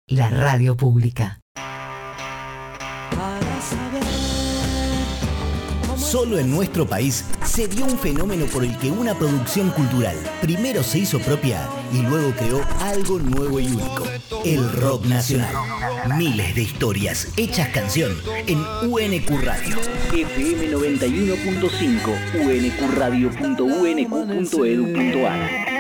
la radio pública. Solo en nuestro país se dio un fenómeno por el que una producción cultural primero se hizo propia y luego creó algo nuevo y único: el rock nacional. Miles de historias hechas canción en UNQ Radio. FM 91.5, uncradio.unq.edu.ar.